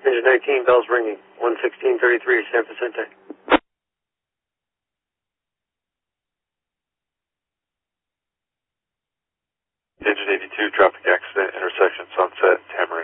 Engine 19, bells ringing, 11633, San Vicente. Engine 82, traffic accident, intersection Sunset, Tamarack.